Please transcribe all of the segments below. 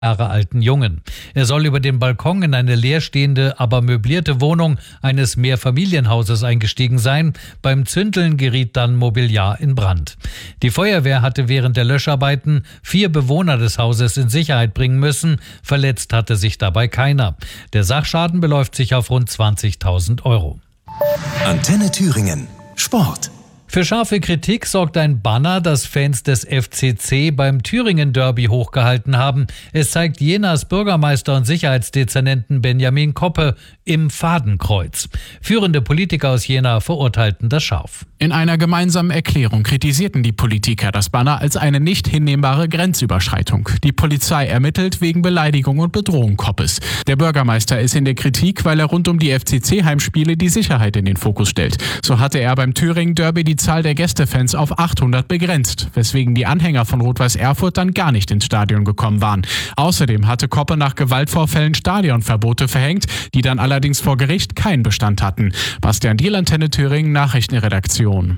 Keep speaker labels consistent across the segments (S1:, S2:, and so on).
S1: Jahre alten Jungen. Er soll über den Balkon in eine leerstehende, aber möblierte Wohnung eines Mehrfamilienhauses eingestiegen sein. Beim Zündeln geriet dann Mobiliar in Brand. Die Feuerwehr hatte während der Löscharbeiten 4 Bewohner des Hauses in Sicherheit bringen müssen. Verletzt hatte sich dabei keiner. Der Sachschaden beläuft sich auf rund 20.000 Euro.
S2: Antenne Thüringen. Sport.
S1: Für scharfe Kritik sorgt ein Banner, das Fans des FCC beim Thüringen-Derby hochgehalten haben. Es zeigt Jenas Bürgermeister und Sicherheitsdezernenten Benjamin Koppe im Fadenkreuz. Führende Politiker aus Jena verurteilten das scharf.
S3: In einer gemeinsamen Erklärung kritisierten die Politiker das Banner als eine nicht hinnehmbare Grenzüberschreitung. Die Polizei ermittelt wegen Beleidigung und Bedrohung Koppes. Der Bürgermeister ist in der Kritik, weil er rund um die FCC-Heimspiele die Sicherheit in den Fokus stellt. So hatte er beim Thüringen-Derby die Zahl der Gästefans auf 800 begrenzt, weswegen die Anhänger von Rot-Weiß Erfurt dann gar nicht ins Stadion gekommen waren. Außerdem hatte Koppe nach Gewaltvorfällen Stadionverbote verhängt, die dann allerdings vor Gericht keinen Bestand hatten. Bastian Diel, Antenne Thüringen, Nachrichtenredaktion.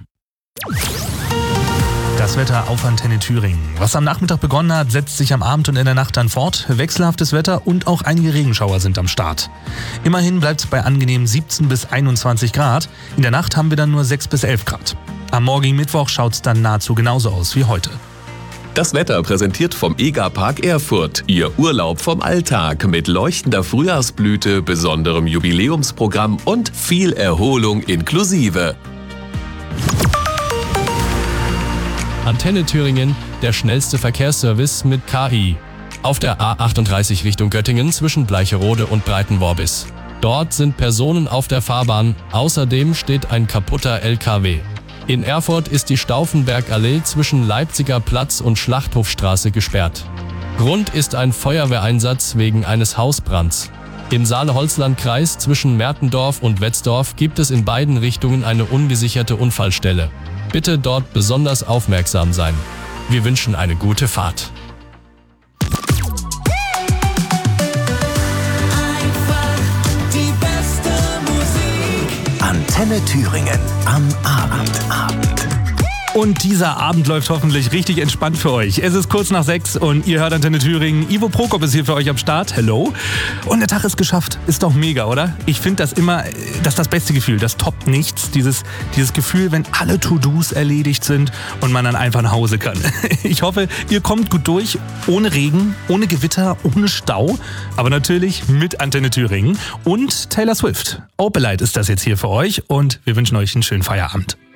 S4: Das Wetter auf Antenne Thüringen. Was am Nachmittag begonnen hat, setzt sich am Abend und in der Nacht dann fort. Wechselhaftes Wetter und auch einige Regenschauer sind am Start. Immerhin bleibt es bei angenehmen 17 bis 21 Grad. In der Nacht haben wir dann nur 6 bis 11 Grad. Am morgigen Mittwoch schaut es dann nahezu genauso aus wie heute.
S5: Das Wetter präsentiert vom EGA-Park Erfurt. Ihr Urlaub vom Alltag mit leuchtender Frühjahrsblüte, besonderem Jubiläumsprogramm und viel Erholung inklusive.
S6: Antenne Thüringen, der schnellste Verkehrsservice mit KI. Auf der A38 Richtung Göttingen zwischen Bleicherode und Breitenworbis. Dort sind Personen auf der Fahrbahn, außerdem steht ein kaputter LKW. In Erfurt ist die Stauffenbergallee zwischen Leipziger Platz und Schlachthofstraße gesperrt. Grund ist ein Feuerwehreinsatz wegen eines Hausbrands. Im Saale-Holzland-Kreis zwischen Mertendorf und Wetzdorf gibt es in beiden Richtungen eine ungesicherte Unfallstelle. Bitte dort besonders aufmerksam sein. Wir wünschen eine gute Fahrt.
S2: Antenne Thüringen am Abend.
S4: Und dieser Abend läuft hoffentlich richtig entspannt für euch. Es ist kurz nach 6 und ihr hört Antenne Thüringen. Ivo Prokop ist hier für euch am Start. Hello. Und der Tag ist geschafft. Ist doch mega, oder? Ich finde das immer, das ist das beste Gefühl. Das toppt nichts. Dieses Gefühl, wenn alle To-Dos erledigt sind und man dann einfach nach Hause kann. Ich hoffe, ihr kommt gut durch. Ohne Regen, ohne Gewitter, ohne Stau. Aber natürlich mit Antenne Thüringen und Taylor Swift. Opelite ist das jetzt hier für euch und wir wünschen euch einen schönen Feierabend.